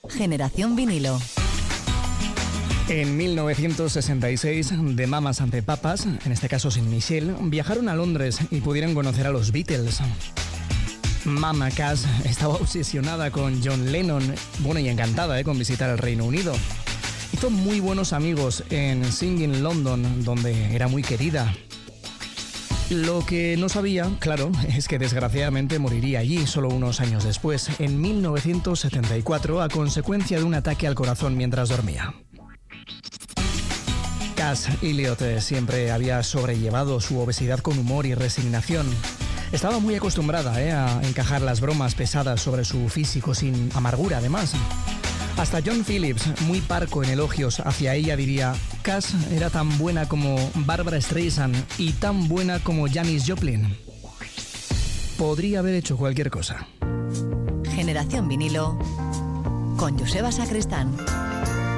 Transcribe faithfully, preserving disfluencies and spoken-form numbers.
Generación Vinilo. En mil novecientos sesenta y seis, The Mamas and the Papas, en este caso sin Michelle, viajaron a Londres y pudieron conocer a los Beatles. Mama Cass estaba obsesionada con John Lennon, bueno, y encantada eh, con visitar el Reino Unido. Hizo muy buenos amigos en Singing London, donde era muy querida. Lo que no sabía, claro, es que desgraciadamente moriría allí solo unos años después, en mil novecientos setenta y cuatro, a consecuencia de un ataque al corazón mientras dormía. Cass Elliot siempre había sobrellevado su obesidad con humor y resignación. Estaba muy acostumbrada eh, a encajar las bromas pesadas sobre su físico sin amargura, además. Hasta John Phillips, muy parco en elogios hacia ella, diría: Cass era tan buena como Barbra Streisand y tan buena como Janis Joplin. Podría haber hecho cualquier cosa. Generación Vinilo con Joseba Sacristán.